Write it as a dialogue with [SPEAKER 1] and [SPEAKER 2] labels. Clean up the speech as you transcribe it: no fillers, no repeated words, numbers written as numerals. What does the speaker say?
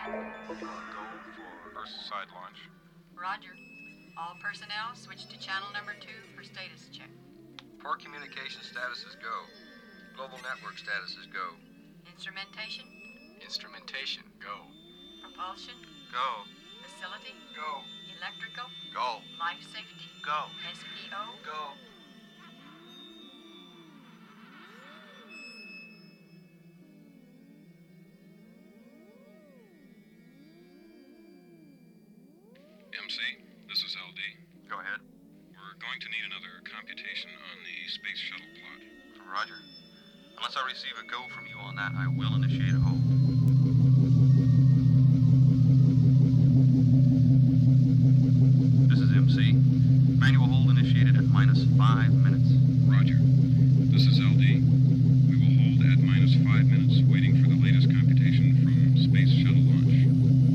[SPEAKER 1] Go for Earth side launch.
[SPEAKER 2] Roger. All personnel switch to channel number 2 for status check.
[SPEAKER 3] Port communication status is go. Global network status is go.
[SPEAKER 2] Instrumentation.
[SPEAKER 1] Instrumentation, go.
[SPEAKER 2] Propulsion.
[SPEAKER 1] Go.
[SPEAKER 2] Facility.
[SPEAKER 1] Go.
[SPEAKER 2] Electrical.
[SPEAKER 1] Go.
[SPEAKER 2] Life safety.
[SPEAKER 1] Go.
[SPEAKER 2] SPO.
[SPEAKER 1] Go.
[SPEAKER 4] MC, this is LD.
[SPEAKER 1] Go ahead.
[SPEAKER 4] We're going to need another computation on the space shuttle plot.
[SPEAKER 1] Roger. Unless I receive a go from you on that, I will initiate a hold.